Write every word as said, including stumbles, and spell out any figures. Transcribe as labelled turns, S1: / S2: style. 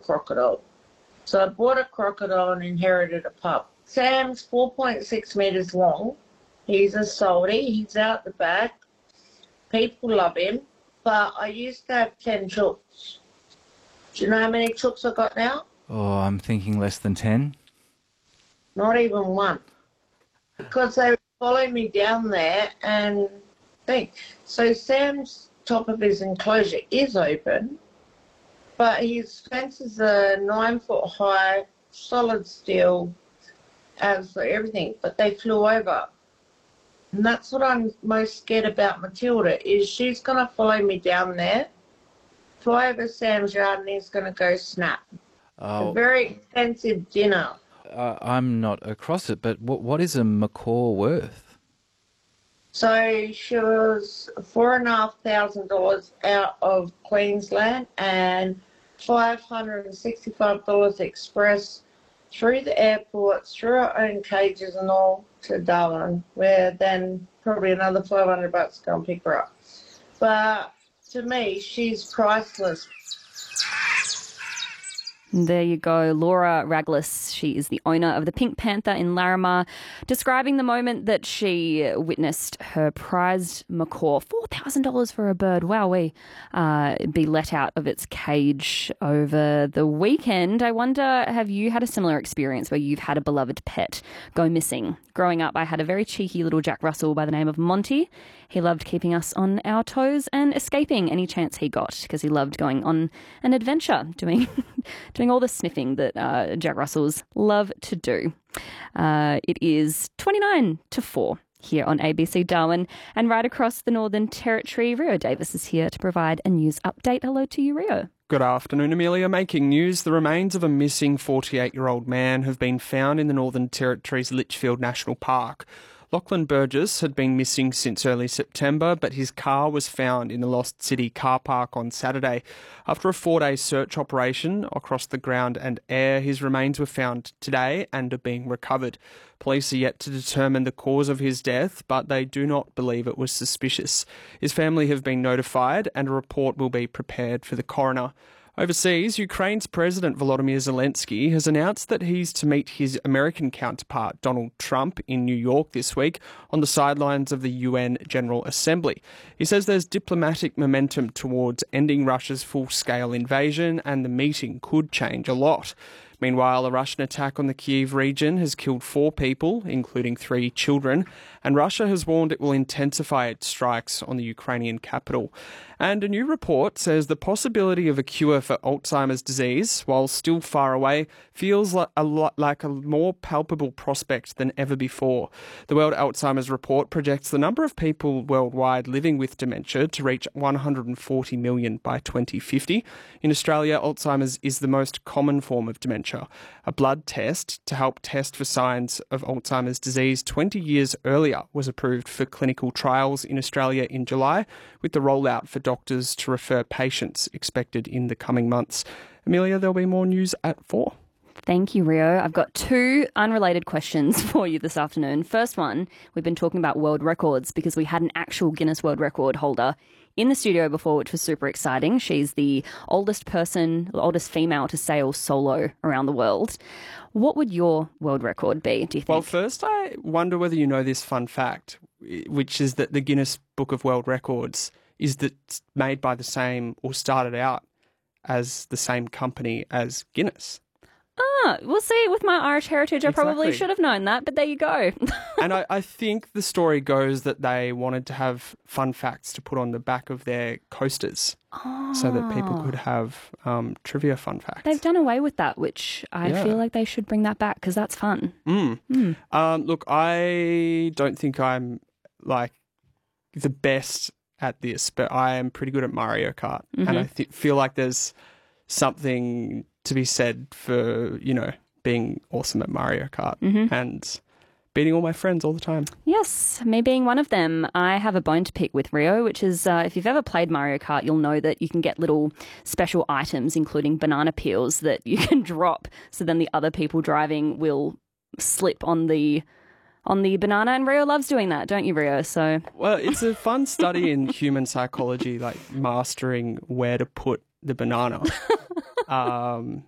S1: crocodile. So I bought a crocodile and inherited a pup. Sam's four point six metres long. He's a salty. He's out the back. People love him. But I used to have ten chooks. Do you know how many chooks I got now?
S2: Oh, I'm thinking less than ten.
S1: Not even one. Because they follow me down there and think. So Sam's top of his enclosure is open, but his fences are nine foot high, solid steel, as for everything, but they flew over. And that's what I'm most scared about Matilda, is she's going to follow me down there, fly over Sam's yard, and he's going to go snap.
S2: Oh.
S1: A very expensive dinner.
S2: Uh, I'm not across it, but what what is a macaw worth?
S1: So she was four and a half thousand dollars out of Queensland and five hundred and sixty-five dollars express through the airport, through our own cages and all to Darwin, where then probably another five hundred bucks to go and pick her up. But to me, she's priceless.
S3: There you go, Laura Raglis. She is the owner of the Pink Panther in Larimar, describing the moment that she witnessed her prized macaw, four thousand dollars for a bird, wowee, uh, be let out of its cage over the weekend. I wonder, have you had a similar experience where you've had a beloved pet go missing? Growing up, I had a very cheeky little Jack Russell by the name of Monty. He loved keeping us on our toes and escaping any chance he got because he loved going on an adventure, doing doing all the sniffing that uh, Jack Russells love to do. Uh, it is twenty-nine to four here on A B C Darwin, and right across the Northern Territory, Rio Davis is here to provide a news update. Hello to you, Rio.
S4: Good afternoon, Amelia. Making news, the remains of a missing forty-eight-year-old man have been found in the Northern Territory's Litchfield National Park. Lachlan Burgess had been missing since early September, but his car was found in the Lost City car park on Saturday. After a four-day search operation across the ground and air, his remains were found today and are being recovered. Police are yet to determine the cause of his death, but they do not believe it was suspicious. His family have been notified and a report will be prepared for the coroner. Overseas, Ukraine's President Volodymyr Zelensky has announced that he's to meet his American counterpart Donald Trump in New York this week on the sidelines of the U N General Assembly. He says there's diplomatic momentum towards ending Russia's full-scale invasion and the meeting could change a lot. Meanwhile, a Russian attack on the Kyiv region has killed four people, including three children, and Russia has warned it will intensify its strikes on the Ukrainian capital. And a new report says the possibility of a cure for Alzheimer's disease, while still far away, feels like a, lot like a more palpable prospect than ever before. The World Alzheimer's Report projects the number of people worldwide living with dementia to reach one hundred forty million by twenty fifty. In Australia, Alzheimer's is the most common form of dementia. A blood test to help test for signs of Alzheimer's disease twenty years earlier was approved for clinical trials in Australia in July, with the rollout for doctors to refer patients expected in the coming months. Amelia, there'll be more news at four.
S3: Thank you, Rio. I've got two unrelated questions for you this afternoon. First one, we've been talking about world records because we had an actual Guinness World Record holder in the studio before, which was super exciting. She's the oldest person, oldest female to sail solo around the world. What would your world record be, do you think?
S4: Well, first, I wonder whether you know this fun fact, which is that the Guinness Book of World Records is that made by the same, or started out as the same company as Guinness.
S3: Ah, we'll see. With my Irish heritage, I
S4: Exactly.
S3: probably should have known that, but there you go.
S4: And I, I think the story goes that they wanted to have fun facts to put on the back of their coasters
S3: Oh.
S4: so that people could have um, trivia fun facts.
S3: They've done away with that, which I
S4: Yeah.
S3: feel like they should bring that back because that's fun.
S4: Mm.
S3: Mm.
S4: Um, look, I don't think I'm like the best at this, but I am pretty good at Mario Kart.
S3: Mm-hmm.
S4: And I th- feel like there's something to be said for, you know, being awesome at Mario Kart
S3: Mm-hmm.
S4: and beating all my friends all the time.
S3: Yes, me being one of them. I have a bone to pick with Rio, which is uh, if you've ever played Mario Kart, you'll know that you can get little special items, including banana peels that you can drop. So then the other people driving will slip on the on the banana. And Rio loves doing that, don't you, Rio? So
S4: Well, it's a fun study in human psychology, like mastering where to put the banana. um,